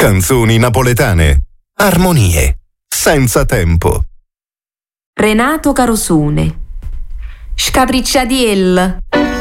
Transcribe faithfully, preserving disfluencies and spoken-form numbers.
Canzoni napoletane. Armonie. Senza tempo. Renato Carosone. Scapricciadiel.